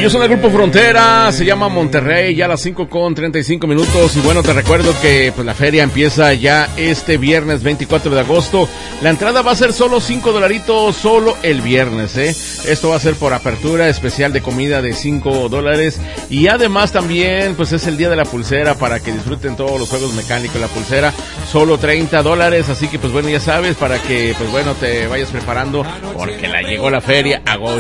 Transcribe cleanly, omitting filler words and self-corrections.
Ellos son el Grupo Frontera, se llama Monterrey, ya a las 5:35. Y bueno, te recuerdo que pues la feria empieza ya este viernes 24 de agosto. La entrada va a ser solo $5, solo el viernes, Esto va a ser por apertura especial de comida de $5. Y además también, pues es el día de la pulsera para que disfruten todos los juegos mecánicos. La pulsera, solo $30. Así que pues bueno, ya sabes, para que pues bueno, te vayas preparando porque la llegó la feria a Go